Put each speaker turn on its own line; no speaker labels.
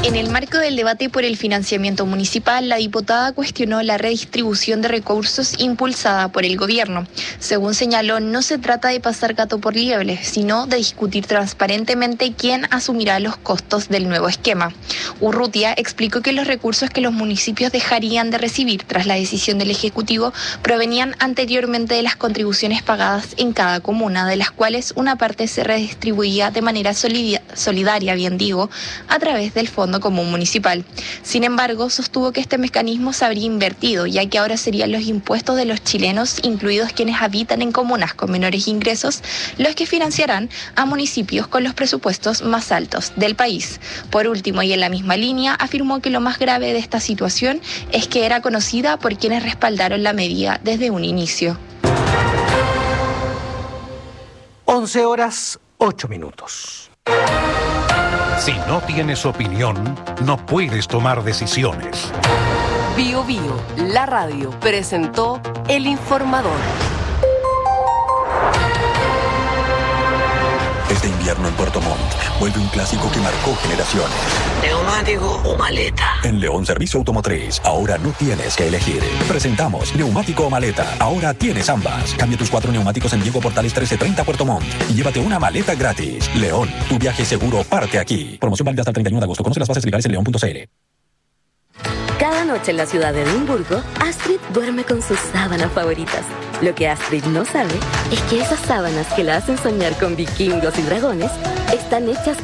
En el marco del debate por el financiamiento municipal, la diputada cuestionó la redistribución de recursos impulsada por el gobierno. Según señaló, no se trata de pasar gato por liebre, sino de discutir transparentemente quién asumirá los costos del nuevo esquema. Urrutia explicó que los recursos que los municipios dejarían de recibir tras la decisión del Ejecutivo provenían anteriormente de las contribuciones pagadas en cada comuna, de las cuales una parte se redistribuía de manera solidaria, a través del Fondo Común Municipal. Sin embargo, sostuvo que este mecanismo se habría invertido, ya que ahora serían los impuestos de los chilenos, incluidos quienes habitan en comunas con menores ingresos, los que financiarán a municipios con los presupuestos más altos del país. Por último, y en la misma línea, afirmó que lo más grave de esta situación es que era conocida por quienes respaldaron la medida desde un inicio.
11:08.
Si no tienes opinión, no puedes tomar decisiones.
Bio Bio, la radio, presentó El Informador.
Este invierno en Puerto Montt vuelve un clásico que marcó generaciones.
¿Neumático o maleta?
En León Servicio Automotriz, ahora no tienes que elegir. Presentamos neumático o maleta. Ahora tienes ambas. Cambia tus 4 neumáticos en Diego Portales 1330 Puerto Montt y llévate una maleta gratis. León, tu viaje seguro parte aquí. Promoción válida hasta el 31 de agosto. Conoce las bases legales en león.cl.
Cada noche en la ciudad de Edimburgo, Astrid duerme con sus sábanas favoritas. Lo que Astrid no sabe es que esas sábanas que la hacen soñar con vikingos y dragones están hechas